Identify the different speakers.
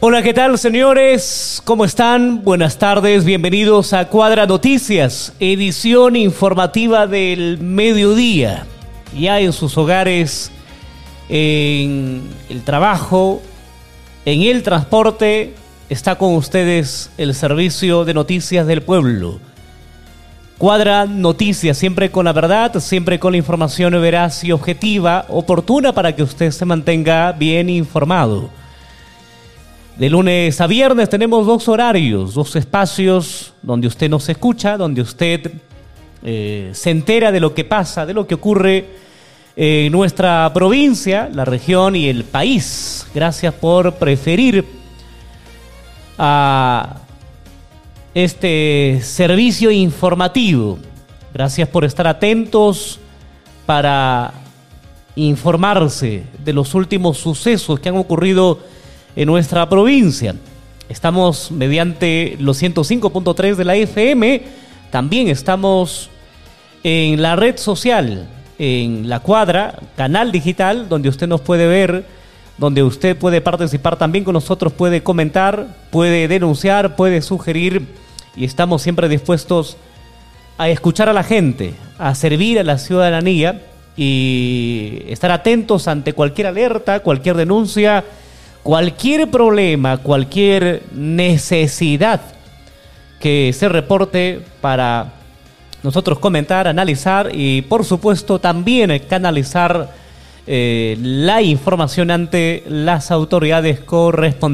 Speaker 1: Hola, ¿qué tal, señores? ¿Cómo están? Buenas tardes, bienvenidos a Cuadra Noticias, edición informativa del mediodía. Ya en sus hogares, en el trabajo, en el transporte, está con ustedes el servicio de noticias del pueblo. Cuadra Noticias, siempre con la verdad, siempre con la información veraz y objetiva, oportuna para que usted se mantenga bien informado. De lunes a viernes tenemos dos horarios, dos espacios donde usted nos escucha, donde usted se entera de lo que pasa, de lo que ocurre en nuestra provincia, la región y el país. Gracias por preferir a este servicio informativo. Gracias por estar atentos para informarse de los últimos sucesos que han ocurrido en nuestra provincia. Estamos mediante los 105.3 de la FM. También estamos en la red social, en La Cuadra, canal digital, donde usted nos puede ver, donde usted puede participar también con nosotros, puede comentar, puede denunciar, puede sugerir, y estamos siempre dispuestos a escuchar a la gente, a servir a la ciudadanía y estar atentos ante cualquier alerta, cualquier denuncia, cualquier problema, cualquier necesidad que se reporte para nosotros comentar, analizar y, por supuesto, también canalizar la información ante las autoridades correspondientes.